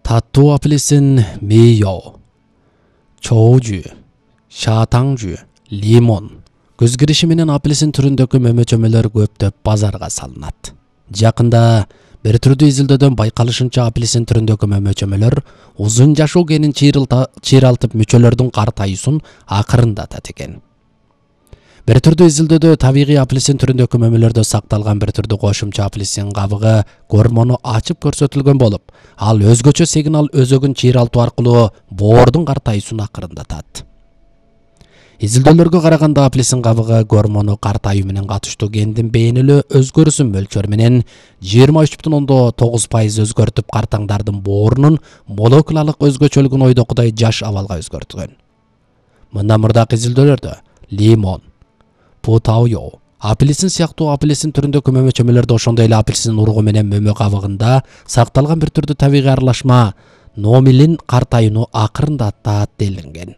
Таттуу апельсин, мейо, чоужу, шатаңжу, лимон. Көз кириши менен апельсин түрүндөгү мөмө-чөмөлөр көптөп базарга салынат. Жакында бир түрдүү изилдөөдөн байкалышынча апельсин түрүндөгү мөмө-чөмөлөр узун жашоо генин чыйралтып мүчөлөрдүн картайуусун акырындатат экен. Бир түрдүү изилдөөдө табигый апельсин түрүндөгү мөмөлөрдө сакталган бир түрдүү кошумча апельсин кабыгы гормону ачып көрсөтүлгөн болуп, ал өзгөчө сигнал өзөгүн чыйралтуу аркылуу боордун картайуусун акырындатат. Изилдөөлөргө караганда апельсин кабыгы гормону картайуу менен катыштуу гендин бейнелөө өзгөрүүсүн мөлчөрү менен 23,9% өзгөртүп картаңдардын боорунун молекулалык өзгөчөлүгүн ойдокудай жаш абалга өзгөртүлгөн. Мындан мурдакы изилдөөлөрдө лимон, путао, апельсин сыяктуу апельсин түрүндөгү мөмө-чөмөлөрдө ошондой эле апельсин уругу менен мөмө кабыгында сакталган бир түрдүү табигый аралашма номилин картайууну акырындатат делинген.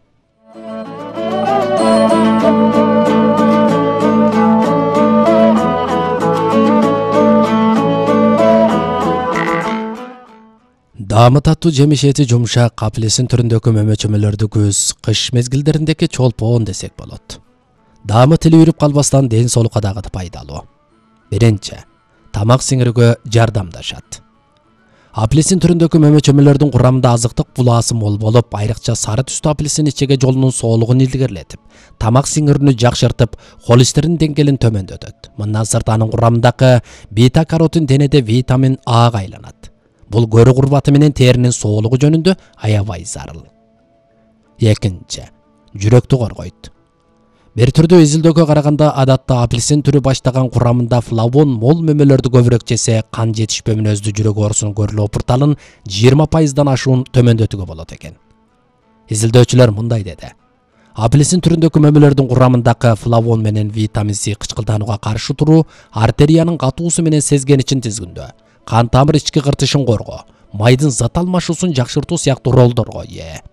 Даамы таттуу жемиш эти жумшак апельсин түрүндөгү мөмө-чөмөлөрдү күз, кыш мезгилдериндеги чолпон десек болот. Даамы тили үрүп калбастан ден соолукка дагы пайдалуу. Биринчи, тамак сиңирүүгө жардамдашат. Апельсин түрүндөгү мөмө-чөмөлөрдүн курамында азыктык булаасы мол болуп, айрыкча сары түстүү апельсин ичеге жолунун соолугун илгерилетип, тамак сиңирүүнү жакшыртып, холестерин деңгээлин төмөндөтөт. Мындан сырт анын курамындагы бета-каротин денеде витамин Ага айланат. Бул көрү курбаты менен теринин соолугу жөнүндө аябай зарыл. Экинчи, жүрөктү коргойт. Бир түрдүү изилдөөгө караганда адатта апельсин түрү баштаган курамында флавон мол мөмөлөрдү көбүрөөк жесе кан жетишпөө мүнөздүү жүрөк оорусунун көрүлүү опурталын 20%дан ашуун төмөндөтүүгө болот экен. Изилдөөчүлөр мындай деди. Апельсин түрүндөгү мөмөлөрдүн курамындагы флавон менен витамин С кычкылданууга каршы туруу, артериянын катуусу менен сезгеничин тизгиндөө, кан тамыр ички кыртышын коргоо, майдын зат алмашуусун жакшыртуу сыяктуу ролдорго ээ.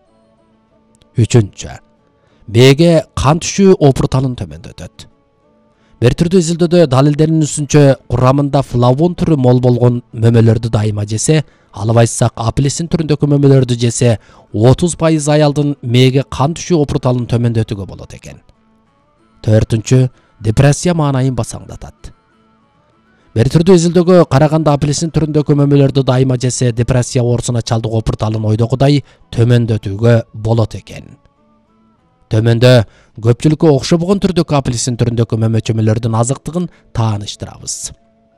Үчүнчү, Беге кан түшүү опурталын төмөндөтөт. Бир түрдүү изилдөөдө далилденүүсүнчө курамында флавон түрү мол болгон мөмөлөрдү дайыма жесе, алып айтсак апельсин түрүндөгү мөмөлөрдү жесе 30% аялдын мээге кан түшүү опурталын төмөндөтүүгө болот экен. Төртүнчү, депрессия маанайын басаңдатат. Бир түрдүү изилдөөгө караганда апельсин түрүндөгү мөмөлөрдү дайыма жесе депрессия оорусуна чалдыгуу опурталын ойдогудай төмөндөтүүгө болот экен. Төмөндө көпчүлүккө окшобогон түрдөгү апельсин түрүндөгү мөмө-чөмөлөрдүн азыктыгын тааныштырабыз.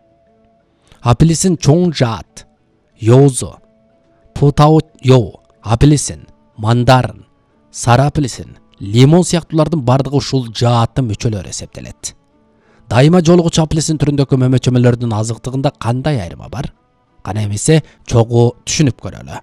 Апельсин чоң жаат, йоузу, путао, апельсин, мандарин, сары апельсин, лимон сыяктуулардын бардыгы ушул жааттын мүчөлөрү эсептелет. Дайыма жолугучу апельсин түрүндөгү мөмө-чөмөлөрдүн азыктыгында кандай айырма бар? Кана эмесе чогуу түшүнүп көрөлү.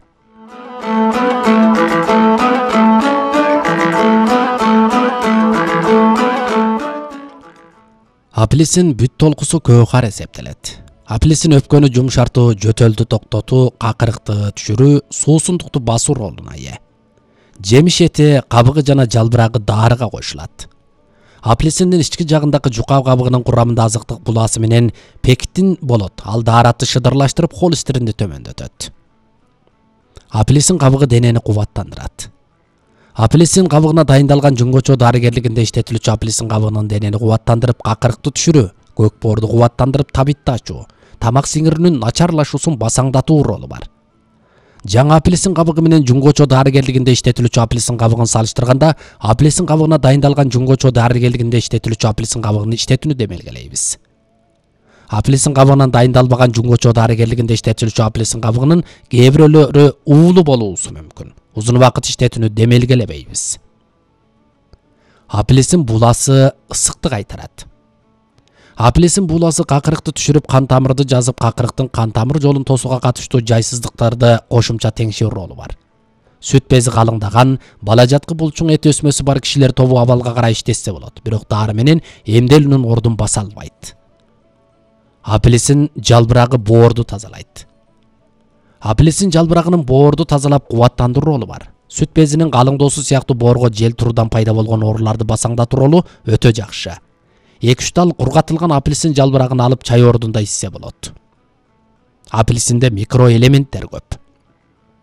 Апельсин бүт толкусу көөхар эсептелет. Апельсин өпкөнү жумшартуу, жөтөлдү токтотуу, какырыкты түшүрүү, суусундукту басуу ролуна ээ. Жемиш эти, кабыгы жана жалбырагы дарыга кошулат. Апельсиндин ички жагындагы жука кабыгынын курамында азыктык булаасы менен пектин болот. Ал дааратты шыдырлаштырып, холестеринди төмөндөтөт. Апельсин кабыгы денени кубаттандырат. Апельсин кабыгына дайындалган жунгочо дарыгерлигинде иштетилүүчү апельсин кабыгынын денени кубаттандырып, какырыкты түшүрүү, көк боорду кубаттандырып, табитти ачуу, тамак сиңирүүнүн начарлашуусун басаңдатуу ролу бар. Жаңы апельсин кабыгы менен жунгочо дарыгерлигинде иштетилүүчү апельсин кабыгын салыштырганда, апельсин кабыгына дайындалган жунгочо дарыгерлигинде иштетилүүчү апельсин кабыгын иштетүүнү демелгелейбиз. Апельсин кабыгынан дайындалбаган жунгочо дарыгерлигинде иштетилүүчү апельсин кабыгынын кээ бирөөлөрү уулуу болуусу мүмкүн. Узун убакыт иштетүүнү демелгелебейбиз. Апельсин буласы ысыктык кайтарат. Апельсин буласы какырыкты түшүрүп, кан тамырды жазып, какырыктын кан тамыр жолун тосууга катыштуу жайсыздыктарды кошумча теңшүү ролу бар. Сүт бези калыңдаган, бала жаткы булчуң эт өсмөсү бар кишилер тобу абалга карай иштетсе болот, бирок дары менен эмделүүнүн ордун баса албайт. Апельсин жалбырагы боорду тазалайт. Апельсин жалбырагынын боорду тазалап кубаттандыруу ролу бар. Сүт безинин калыңдоосу сыяктуу боорго жел туруудан пайда болгон ооруларды басаңдатуу ролу өтө жакшы. 2-3 тал кургатылган апельсин жалбырагын алып чай ордунда ичсе болот. Апельсинде микроэлементтер көп.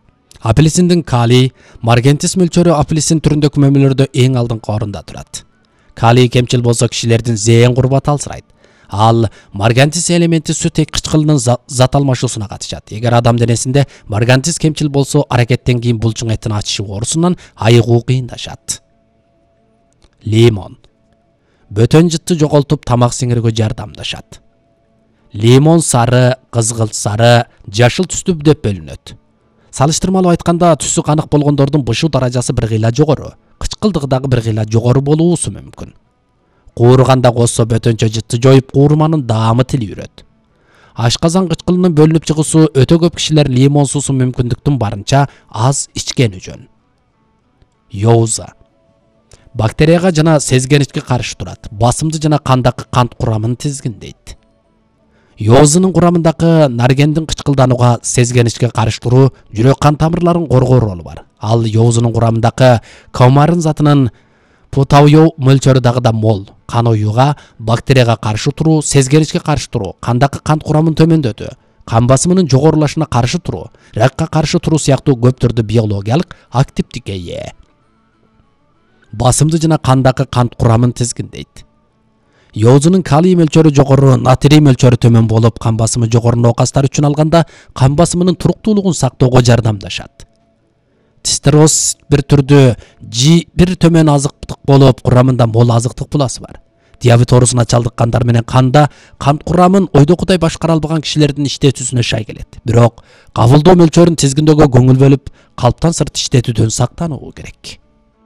Апельсиндин калий, маргентис мөлчөрү апельсин түрүндөгү мөмөлөрдө эң алдыңкы орунда турат. Калий кемчил болсо кишилердин зээн курбаты алсырайт. Ал маргантис элементи сүт кычкылынын зат алмашуусуна катышат. Эгер адам денесинде маргантис кемчил болсо, аракеттен кийин булчуң эттин ачышы оорусунан айыгуу кыйындашат. Лимон. Бөтөн жытты жоголтуп тамак сиңирүүгө жардамдашат. Лимон сары, кызгылт сары, жашыл түстүү деп бөлүнөт. Салыштырмалуу айтканда, түсү канык болгондордун бышуу даражасы бир кыйла жогору, кычкылдыгы дагы бир кыйла жогору болуусу мүмкүн. Куурганда козсо бөтөнчө жытты жоюп, куурманын даамы тилүүрөт. Ашказан кычкылынын бөлүнүп чыгуусу өтө көп кишилер лимон суусун мүмкүндүктүн барынча аз ичкени жөн. Йоуза. Бактерияга жана сезгеничке каршы турат. Басымды жана кандагы кант курамын тизгиндейт. Йоузунун курамындагы наргендин кычкылданууга, сезгеничке каршы туруу, жүрөк кан тамырларын коргоо ролу бар. Ал йоузунун курамындагы комарын затынын потауё мөлчөрү дагы да мол. Кан оюуга, бактерияга каршы туруу, сезгеничке каршы туруу, кандагы кант курамын төмөндөтүү, кан басымынын жогорулашына каршы туруу, ракка каршы туруу сыяктуу көп түрдүү биологиялык активдикке ээ. Басымды жана кандагы кант курамын тизгиндейт. Йоузунун калий мөлчөрү жогору, натрий мөлчөрү төмөн болуп, кан басымы жогору оокастар үчүн алганда кан басымынын туруктуулугун сактоого жардамдашат. Тистероз бир түрдүү G1 төмөн азыктык болуп, курамында мол азыктык буласы бар. Диабет оорусуна чалдыккандар менен канда кант курамын ойдогудай башкара албаган кишилердин иштетүүсүнө шай келет. Бирок кабылдоо мөлчөрүн тизгиндөөгө көңүл бөлүп, калптан сырт иштетүүдөн сактануу керек.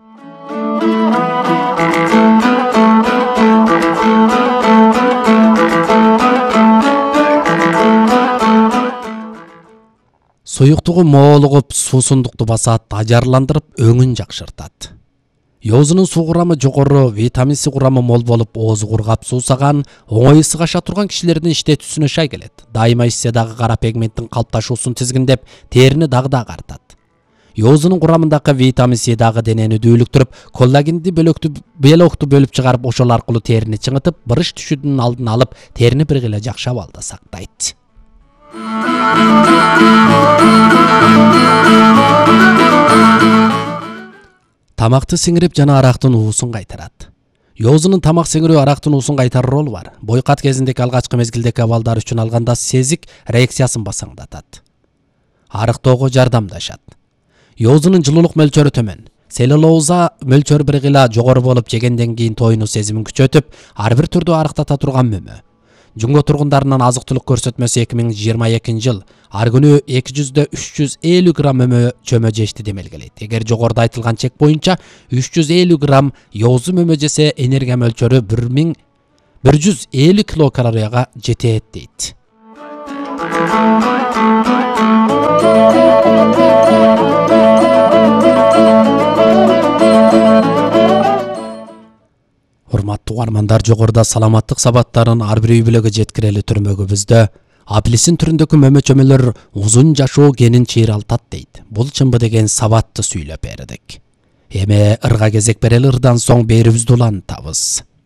Суюктугу моолугуп, суусундукту басат, ажарландырып, өңүн жакшыртат. Йоузунун суу курамы жогору, витамин С курамы мол болуп, оозу кургап суусаган, оңой ысык аша турган кишилердин иштетүүсүнө шай келет. Дайыма ичсе дагы кара пигменттин калпташуусун тизгиндеп, терини дагы да агартат. Йоузунун курамындагы витамин С дагы денени дүүлүктүрүп, коллагенди белокту бөлүп чыгарып, ошол аркылуу терини чыңытып, бырыш түшүүнүн алдын алып, терини бир кыйла жакшы абалда сактайт. Тамакты сиңирип жана арактын уусун кайтарат. Йоузунун тамак сиңирүү арактын уусун кайтаруу ролу бар. Бойкат кезиндеки алгачкы мезгилдеки абалдар үчүн алганда сезик реакциясын басаңдатат. Арыктоого жардамдашат. Йоузунун жылуулук мөлчөрү төмөн. Селлулоза мөлчөрү бир кыйла жогору болуп, жегенден кийин тоюнуу сезимин күчөтүп, ар бир түрдүү арыктата турган мөмө. Жунго тургундарынын азык-түлүк көрсөтмөсү 2022 жыл ар күнү 200-350 грамм мөмө чөмө жешти демелгелейт. Эгер жогоруда айтылган чек боюнча 350 грамм йоузу мөмө жесе, энергия мөлчөрү 1150 килокалорияга жетет дейт. Урматтуу угармандар, жогоруда саламаттык сабаттарын ар бир үй бүлөгө жеткирели түрмөгүбүздө апельсин түрүндөгү мөмө чөмөлөр узун жашоо генин чыйралтат дейт. Бул чынбы деген сабатты сүйлөп бердик. Эми ырга кезек берели, ырдан соң берүүбүздү улантабыз.